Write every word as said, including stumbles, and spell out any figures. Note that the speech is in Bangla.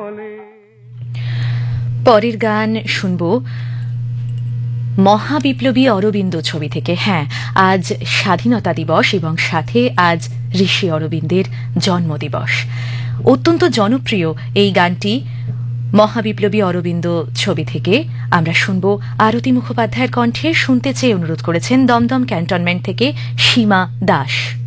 পরের গান শুনব মহাবিপ্লবী অরবিন্দ ছবি থেকে। হ্যাঁ, আজ স্বাধীনতা দিবস এবং সাথে আজ ঋষি অরবিন্দের জন্মদিবস। অত্যন্ত জনপ্রিয় এই গানটি মহাবিপ্লবী অরবিন্দ ছবি থেকে আমরা শুনব আরতি মুখোপাধ্যায়ের কণ্ঠে। শুনতে চেয়ে অনুরোধ করেছেন দমদম ক্যান্টনমেন্ট থেকে সীমা দাস।